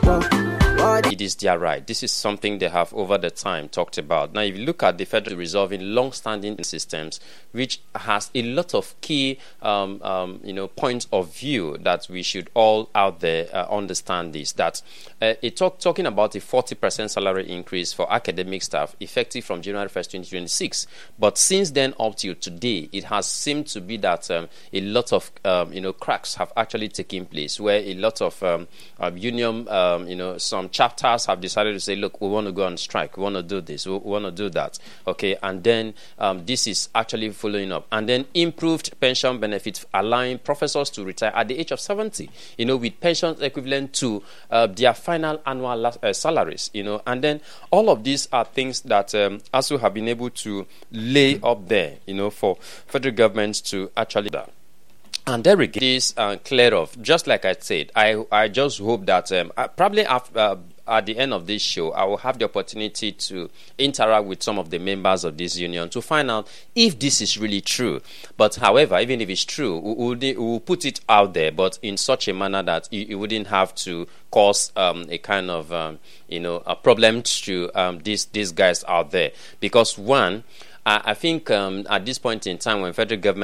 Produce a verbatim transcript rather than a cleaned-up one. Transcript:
It is their right. This is something they have over the time talked about. Now, if you look at the federal resolving long-standing systems, which has a lot of key, um, um, you know, points of view that we should all out there uh, understand this. That uh, it talk, talking about a forty percent salary increase for academic staff effective from January first, twenty twenty-six. But since then up till today, it has seemed to be that um, a lot of um, you know cracks have actually taken place, where a lot of um, uh, union, um, you know, some chapters have decided to say, look, we want to go on strike, we want to do this, we want to do that, okay, and then um, this is actually following up, and then improved pension benefits, allowing professors to retire at the age of seventy, you know, with pensions equivalent to uh, their final annual uh, salaries, you know, and then all of these are things that um, ASUU have been able to lay up there, you know, for federal governments to actually do. And there we get this uh, clear off. Just like I said, I I just hope that um, probably after, uh, at the end of this show, I will have the opportunity to interact with some of the members of this union to find out if this is really true. But however, even if it's true, we will we will put it out there, but in such a manner that you, you wouldn't have to cause um, a kind of um, you know a problem to um, these these guys out there. Because one, I, I think um, at this point in time, when federal government